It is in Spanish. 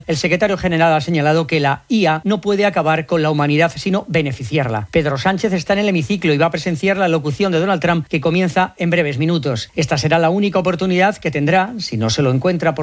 El secretario general ha señalado que la IA no puede acabar con la humanidad, sino beneficiarla. Pedro Sánchez está en el hemiciclo y va a presenciar la locución de Donald Trump, que comienza en breves minutos. Esta será la única oportunidad que tendrá, si no se lo encuentra por